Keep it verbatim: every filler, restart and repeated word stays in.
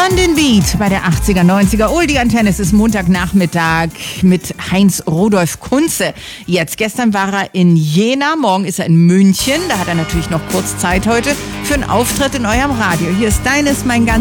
On den Beat bei der achtziger, neunziger Oldie Antenne. Es ist Montagnachmittag mit Heinz Rudolf Kunze. Jetzt, gestern war er in Jena, morgen ist er in München. Da hat er natürlich noch kurz Zeit heute für einen Auftritt in eurem Radio. Hier ist Deines, mein ganz